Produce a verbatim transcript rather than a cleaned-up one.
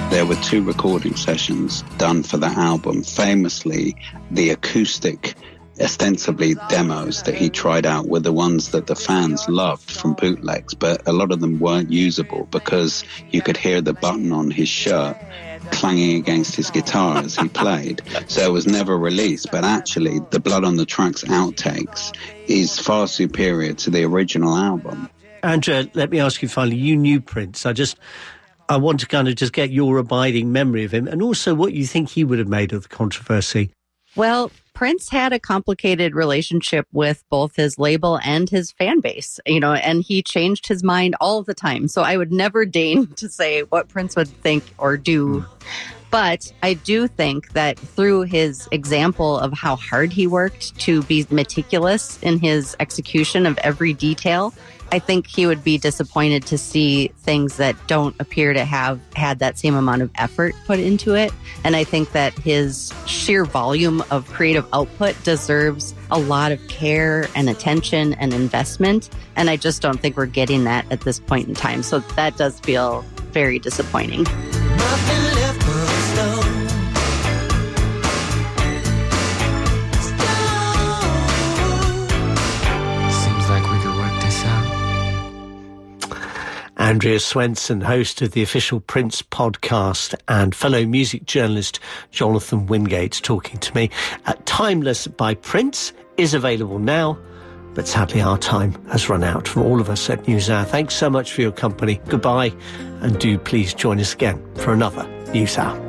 There were two recording sessions done for the album. Famously, the acoustic, ostensibly demos that he tried out were the ones that the fans loved from bootlegs, but a lot of them weren't usable because you could hear the button on his shirt clanging against his guitar as he played. So it was never released, but actually the Blood on the Tracks outtakes is far superior to the original album. Andrea, let me ask you finally, you knew Prince. I just, I want to kind of just get your abiding memory of him and also what you think he would have made of the controversy. Well, Prince had a complicated relationship with both his label and his fan base, you know, and he changed his mind all the time. So I would never deign to say what Prince would think or do. But I do think that through his example of how hard he worked to be meticulous in his execution of every detail, I think he would be disappointed to see things that don't appear to have had that same amount of effort put into it. And I think that his sheer volume of creative output deserves a lot of care and attention and investment. And I just don't think we're getting that at this point in time. So that does feel very disappointing. Nothing left but stone. Andrea Swenson, host of the official Prince podcast, and fellow music journalist Jonathan Wingate talking to me. Uh, Timeless by Prince is available now, but sadly our time has run out. From all of us at NewsHour, thanks so much for your company. Goodbye, and do please join us again for another NewsHour.